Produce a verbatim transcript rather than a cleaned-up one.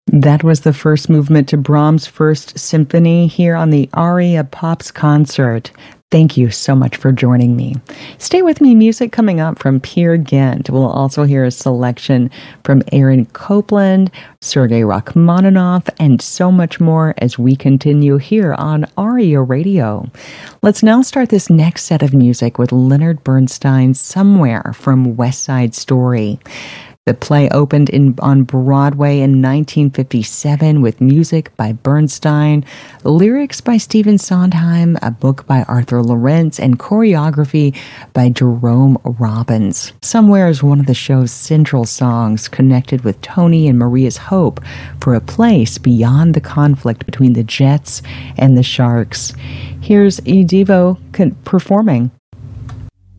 That was the first movement to Brahms' First Symphony here on the Aria Pops concert. Thank you so much for joining me. Stay with me. Music coming up from Peer Gynt. We'll also hear a selection from Aaron Copland, Sergei Rachmaninoff, and so much more as we continue here on Aria Radio. Let's now start this next set of music with Leonard Bernstein's Somewhere from West Side Story. The play opened in, on Broadway in nineteen fifty-seven with music by Bernstein, lyrics by Stephen Sondheim, a book by Arthur Lawrence, and choreography by Jerome Robbins. Somewhere is one of the show's central songs, connected with Tony and Maria's hope for a place beyond the conflict between the Jets and the Sharks. Here's Edivo performing.